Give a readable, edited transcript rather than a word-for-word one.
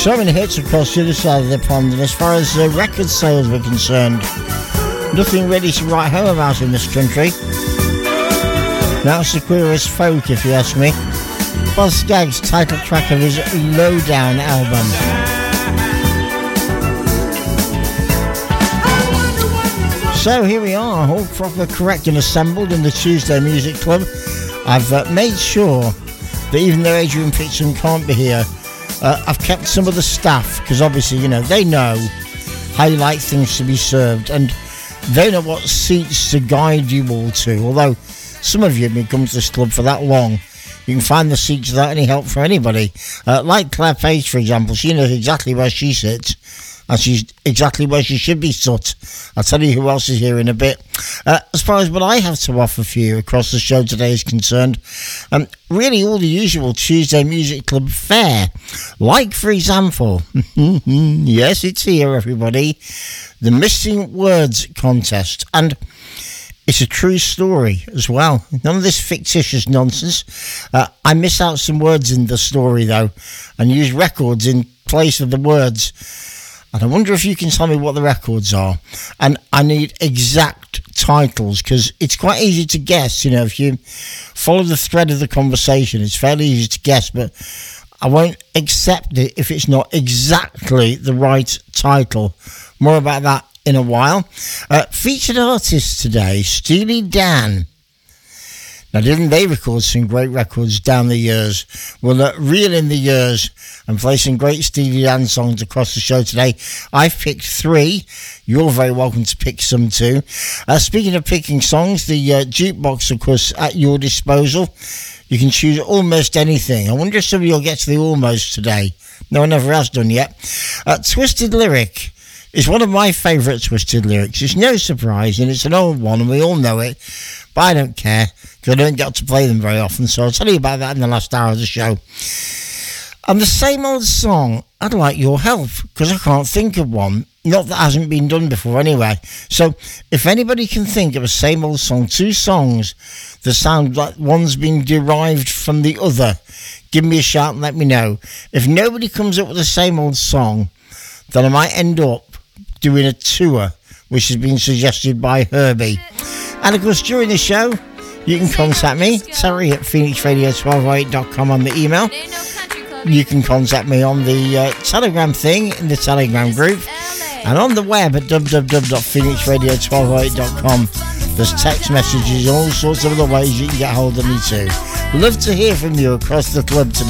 So many hits across the other side of the pond, and as far as record sales were concerned, nothing really to write home about in this country. That's the queer as folk, if you ask me. Boz Scaggs' title track of his Lowdown album. So here we are, all proper, correct and assembled in the Tuesday Music Club. I've made sure that even though Adrian Pitcham can't be here, I've kept some of the staff, because obviously, you know, they know how you like things to be served, and they know what seats to guide you all to. Although some of you have been coming to this club for that long, you can find the seats without any help from anybody. Like Claire Page, for example, she knows exactly where she sits, and she's exactly where she should be sat. I'll tell you who else is here in a bit. As far as what I have to offer for you across the show today is concerned, really all the usual Tuesday Music Club fare. Like, for example, yes, it's here, everybody, the Missing Words contest. And it's a true story as well. None of this fictitious nonsense. I miss out some words in the story, though, and use records in place of the words. And I wonder if you can tell me what the records are. And I need exact titles, because it's quite easy to guess. You know, if you follow the thread of the conversation, it's fairly easy to guess, but I won't accept it if it's not exactly the right title. More about that in a while. Featured artists today, Steely Dan. Now, didn't they record some great records down the years? Well, reel in the years and play some great Steely Dan songs across the show today. I've picked 3. You're very welcome to pick some too. Speaking of picking songs, the jukebox, of course, at your disposal. You can choose almost anything. I wonder if somebody will get to the almost today. No one ever has done yet. Twisted Lyric is one of my favourite Twisted Lyrics. It's no surprise, and it's an old one, and we all know it. But I don't care, because I don't get to play them very often, so I'll tell you about that in the last hour of the show. And the same old song, I'd like your help, because I can't think of one. Not that hasn't been done before anyway. So if anybody can think of a same old song, 2 songs that sound like one's been derived from the other, give me a shout and let me know. If nobody comes up with the same old song, then I might end up doing a tour, which has been suggested by Herbie. And of course, during the show, you can contact me, Terry at phoenixradio1208.com on the email. You can contact me on the Telegram thing, in the Telegram group, and on the web at www.phoenixradio1208.com. There's text messages and all sorts of other ways you can get hold of me too. Love to hear from you across the club today.